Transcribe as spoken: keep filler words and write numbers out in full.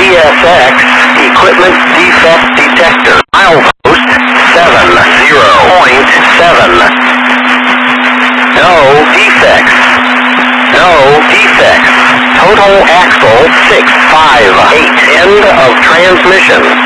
S X, equipment defect detector. Milepost seven zero point seven. No defects. No defects. Total axle six five eight. End of transmission.